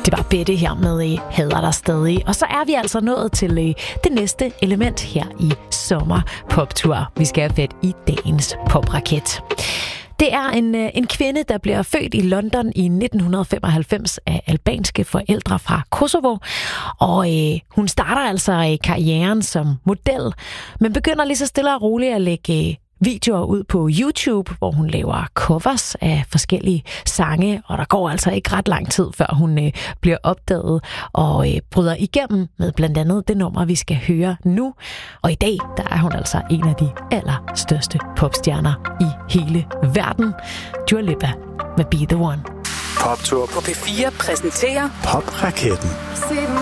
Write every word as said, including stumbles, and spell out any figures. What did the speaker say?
Det var Bette her med øh, Hader dig stadig. Og så er vi altså nået til øh, det næste element her i Sommer Poptur. Vi skal have fat i dagens popraket. Det er en, en kvinde, der bliver født i London i nitten femoghalvfems af albanske forældre fra Kosovo. Og øh, hun starter altså øh, karrieren som model, men begynder lige så stille og roligt at lægge øh, videoer ud på YouTube, hvor hun laver covers af forskellige sange, og der går altså ikke ret lang tid, før hun øh, bliver opdaget og øh, bryder igennem med blandt andet det nummer, vi skal høre nu. Og i dag, der er hun altså en af de allerstørste popstjerner i hele verden. Dua Lipa med Be The One. Poptur på P fire præsenterer Popraketten.